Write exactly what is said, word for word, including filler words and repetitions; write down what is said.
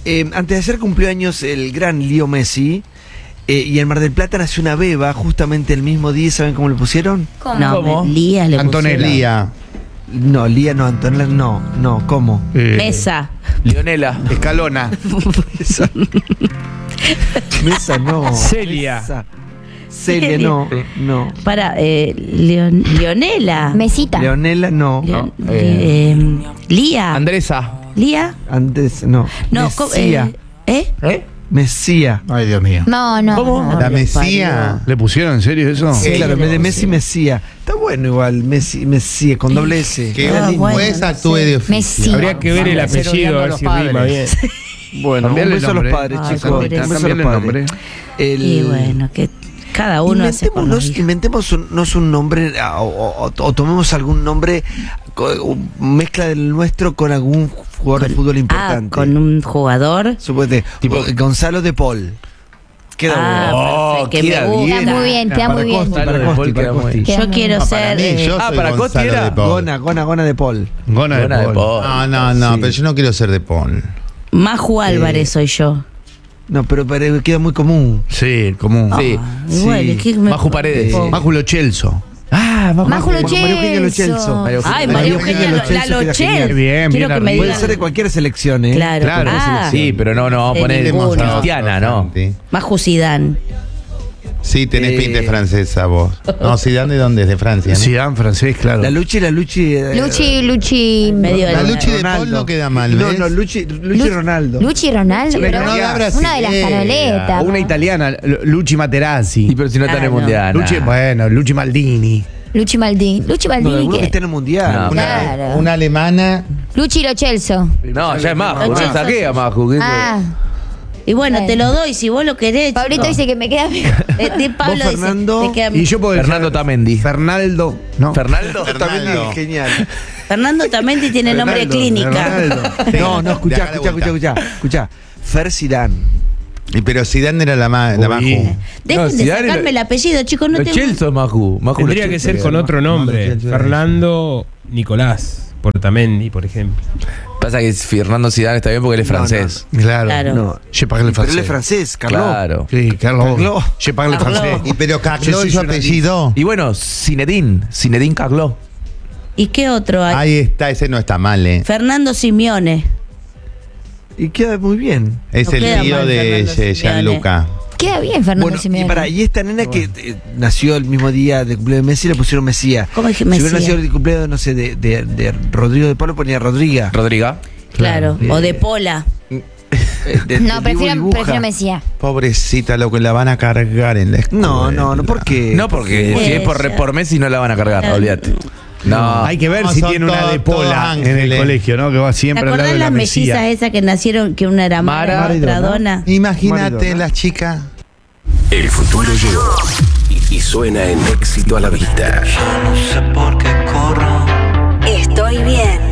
eh, antes de hacer cumpleaños el gran Leo Messi, eh, y en Mar del Plata nació una beba justamente el mismo día. ¿Saben cómo le pusieron? ¿Cómo? No, ¿Cómo? Lía le Antonella. pusieron. Lía. No, Lía no, Antonella no, no, ¿cómo? Eh, Mesa. Leonela. Escalona. Mesa, Mesa no. Celia. Mesa. Celia no, no. Para, eh, Leon- Leonela. Mesita. Leonela no. Leon- No, eh, Lía. Andresa. Lía. Antes no. No, co- Mesía. eh, ¿eh? ¿Eh? Mesía. Ay, Dios mío. No, no. ¿Cómo? no. La lo Mesía. parió. ¿Le pusieron en serio eso? Sí, Sí, claro, en vez de le Messi, Mesía. Está bueno igual, Messi, Mesía, con doble S. Que Ah, un bueno, juez no actúe sé. de oficio. Messi. Habría que ver el Vamos a hacer apellido, a ver odiando si a los rima bien. padres. Bueno, un Cambiarle beso a los nombre. padres, Ay, chicos. pobrecito. Un beso a los Cambiarle padres. nombre. El- Y bueno, que cada uno hace con los Inventémonos, hijos. inventémonos un, nos un nombre o, o- o- o tomemos algún nombre, co- mezcla del nuestro con algún jugador de fútbol Ah, importante. con un jugador. Suponete, Tipo- o- Gonzalo de Paul. Queda Ah, bueno. Oh, perfecto, que queda me gusta. bien. Queda muy bien, queda muy bien. Costi, Gonzalo para de Costi, Paul para queda muy Costi. bien. Queda Yo muy quiero No, para ser. mí, eh, yo Ah, soy para Costi Gonzalo era de Paul. Gona, Gona, Gona de Paul. Gona de Gona de Paul. Paul. No, no, no, Sí. pero yo no quiero ser de Paul. Maju Álvarez soy yo. No, pero, pero queda muy común. Sí, común. Sí. Ah, igual, Sí. es que me- Maju Paredes. Oh. Máculo Chelso. Ah, vamos. Máculo María Eugenia Lo Chelso. Chelso. María Eugenia. Ay, María María Eugenia Eugenia, Lo Lo- la Chelso queda Lochel. genial. Bien, Quiero bien que me arriba. Puede digan. ser de cualquier selección, ¿eh? Claro, Claro, ah, Sí, pero no, no, De poner ninguno. cristiana, ¿no? Sí. Maju Zidane. Sí, tenés Eh, pinta de francesa vos. No, Zidane de dónde es, de Francia, ¿no? Zidane francés, claro. La Luchi, la Luchi. eh, Luchi, Luchi. Medio La de- Luchi de Ronaldo. Paul no queda mal, No, ¿ves? no, Luchi, Luchi Lu- Ronaldo. Luchi Ronaldo. Pero pero no la una de las brasilera. canoletas. Una italiana, Lu- Luchi Materazzi. Y pero si no está en el Claro. mundial. Luchi, nah. bueno, Luchi Maldini. Luchi Maldini. Luchi No, Maldini. alguno que ¿qué? esté en el mundial. No. Una, Claro. una alemana. Luchi Lo Chelso. No, ya es Maju. Luchi. No saquea Maju. ¿qué es eso? Ah. Y bueno, Bueno. te lo doy si vos lo querés. Pablito chico. dice que me queda mejor. Eh, de Pablo Vos, dice, Fernando, te queda- Y yo puedo Fernando decir Tamendi. Fernaldo. No. Fernaldo. También Fernaldo. es genial. Fernando Tamendi tiene nombre de Ronaldo, clínica. Ronaldo. No, no, De escuchá, acá de escuchá, escuchá, vuelta. escuchá, escuchá. Fer Zidane. Y pero Zidane era la más, la Uy. Maju. Dejen No, de Zidane sacarme lo- el apellido, chicos. No Lo te Chelso es Maju. Maju Tendría Lo que Chelso ser queda con mal. otro nombre. No, no, no, no. Fernando Nicolás Portamendi, por ejemplo. Pasa que Fernando Zidane está bien porque él es No, no, francés. Claro. Claro. No. Je parle Pero él français. es francés, Carlos. Claro. Sí, Carlos. Carlos. Je parle Carlos. francés. Y pero Carlos Je suis su apellido. Y bueno, Zinedine. Zinedine Carlos. ¿Y qué otro hay? Ahí está, ese no está mal, eh. Fernando Simeone. Y queda muy bien. Es No el queda tío mal de Fernando eh, Simeone. Gianluca. Queda bien, Fernando Bueno, y, Simeone. para, y esta nena que eh, nació el mismo día de cumpleaños de Messi le pusieron Mesía. ¿Cómo dije Si hubiera Mesía? nacido el cumpleaños, no sé, de, de, de Rodrigo de Pablo, ponía Rodriga. Rodriga. Claro. Claro. O de Pola. Eh, de- No, de prefiero, dibujo y prefiero dibuja. Mesía. Pobrecita, lo que la van a cargar en la escuela. No, no, no, ¿por qué? No, porque si es por, Ella. por Messi no la van a cargar, Claro. olvídate. No. Hay que ver No, si son tiene una todos- de todos Pola en el ángeles. colegio, ¿no? Que va ¿Te siempre al lado acordás de la las mellizas Mesía. esas que nacieron, que una era Mara, Mara y otra Donna. Donna? Imagínate Maradona. las chicas. El futuro llegó y, y suena en éxito a la vista. Ya no sé por qué corro. Estoy bien.